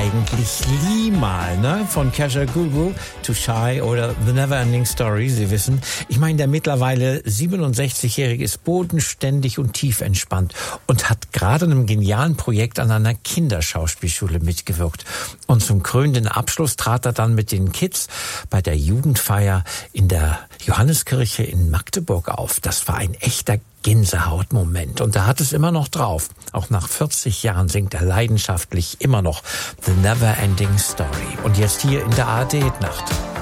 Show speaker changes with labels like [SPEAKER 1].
[SPEAKER 1] eigentlich Limal, ne? Von Kaja Google, Too Shy oder The Neverending Story, Sie wissen. Ich meine, der mittlerweile 67-Jährige ist bodenständig und tief entspannt und hat gerade einem genialen Projekt an einer Kinderschauspielschule mitgewirkt. Und zum krönenden Abschluss trat er dann mit den Kids bei der Jugendfeier in der Johanneskirche in Magdeburg auf. Das war ein echter Gänsehautmoment. Und er hat es immer noch drauf. Auch nach 40 Jahren singt er leidenschaftlich immer noch The Neverending Story. Und jetzt hier in der ARD-Nacht.